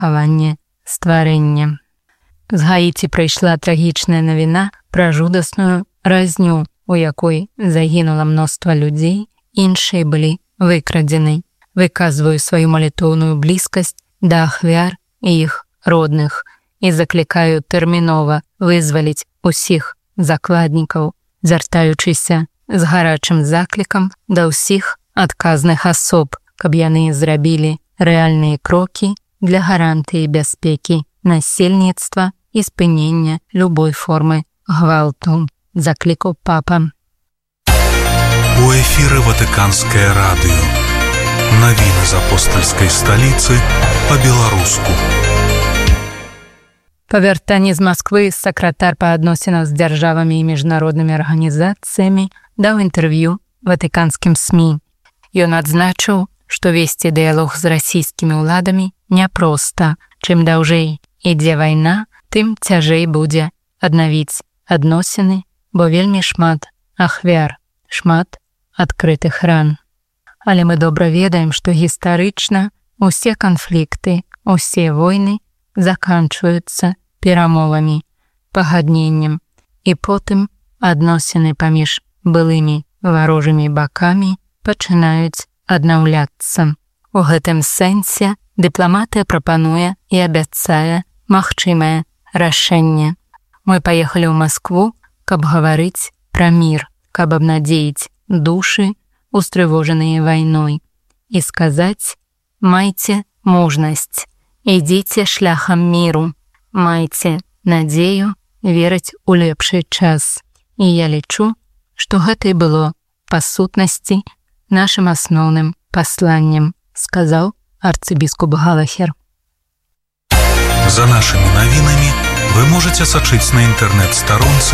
выхаванне стварэння. З Гаіці прыйшла трагічная навіна пра жудасную разню, у якой загінула мноства людзей, іншыя былі выкрадзены. Выказваю сваю малітоўную блізкасць да ахвяр і іх родных і заклікаю тэрмінова вызваліць усіх закладнікаў, звяртаючыся з гарачым заклікам да ўсіх адказных асоб, каб яны зрабілі рэальныя крокі для гарантыі бяспекі насельніцтва і спынення любой формы гвалту, заклікаў папа. У эфіры Ватыканскае радыё. Навіны з апостальскай сталіцы па-беларуску. Па вяртанні з Масквы сакратар па адносінах з дзяржавамі і міжнароднымі арганізацыямі даў інтэрв'ю ватыканскім СМІ. Ён адзначыў, што весці дыялог з расійскімі ўладамі няпроста. Чым даўжэй ідзе вайна, тым цяжэй будзе аднавіць адносіны, бо вельмі шмат ахвяр, шмат адкрытых ран. Але мы добра ведаем, што гістарычна усе канфлікты, усе войны заканчваюцца перамовамі, пагадненнем, і потым адносіны паміж былымі варожымі бакамі пачынаюць аднаўляцца. У гэтым сэнсе дыпламатыя прапануе і абяцае магчымае рашэнне. Мы паехалі ў Маскву, каб гаварыць пра мір, каб абнадзеіць душы, устрывожаныя вайной, і сказаць: майце мужнасць, ідзіце шляхам міру, майце надзею верыць у лепшы час. І я лічу, што гэта і было па сутнасці нашым асноўным пасланнем, сказаў арцыбіскуп Галахер. За нашымі навінамі вы можаце сачыць на інтэрнэт-старонцы